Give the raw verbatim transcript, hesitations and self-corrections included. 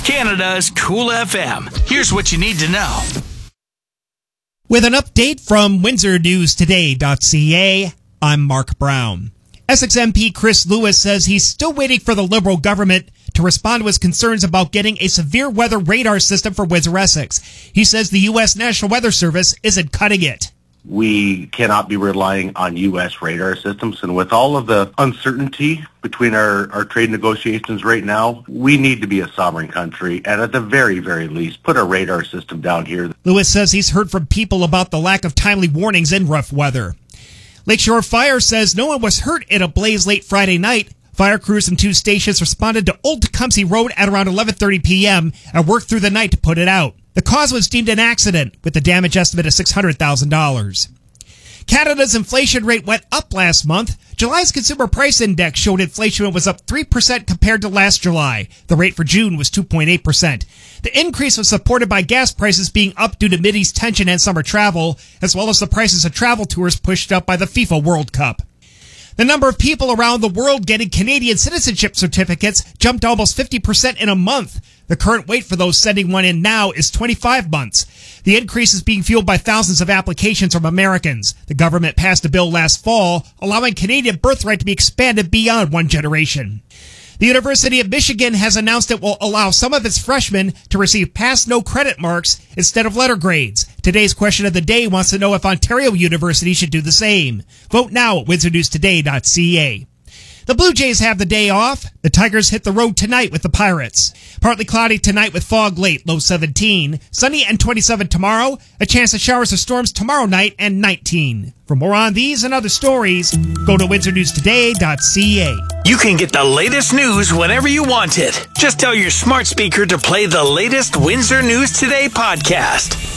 Canada's Cool F M. Here's what you need to know. With an update from Windsor News Today dot C A, I'm Mark Brown. Essex M P Chris Lewis says he's still waiting for the Liberal government to respond to his concerns about getting a severe weather radar system for Windsor-Essex. He says the U S National Weather Service isn't cutting it. We cannot be relying on U S radar systems, and with all of the uncertainty between our, our trade negotiations right now, we need to be a sovereign country, and at the very, very least, put a radar system down here. Lewis says he's heard from people about the lack of timely warnings in rough weather. Lakeshore Fire says no one was hurt in a blaze late Friday night. Fire crews from two stations responded to Old Tecumseh Road at around eleven thirty p.m. and worked through the night to put it out. The cause was deemed an accident, with the damage estimate of six hundred thousand dollars. Canada's inflation rate went up last month. July's Consumer Price Index showed inflation was up three percent compared to last July. The rate for June was two point eight percent. The increase was supported by gas prices being up due to Mideast tension and summer travel, as well as the prices of travel tours pushed up by the FIFA World Cup. The number of people around the world getting Canadian citizenship certificates jumped almost fifty percent in a month. The current wait for those sending one in now is twenty-five months. The increase is being fueled by thousands of applications from Americans. The government passed a bill last fall allowing Canadian birthright to be expanded beyond one generation. The University of Michigan has announced it will allow some of its freshmen to receive pass no credit marks instead of letter grades. Today's question of the day wants to know if Ontario University should do the same. Vote now at Windsor News Today dot C A. The Blue Jays have the day off. The Tigers hit the road tonight with the Pirates. Partly cloudy tonight with fog late, low seventeen. Sunny and twenty-seven tomorrow. A chance of showers or storms tomorrow night and nineteen. For more on these and other stories, go to Windsor News Today dot C A. You can get the latest news whenever you want it. Just tell your smart speaker to play the latest Windsor News Today podcast.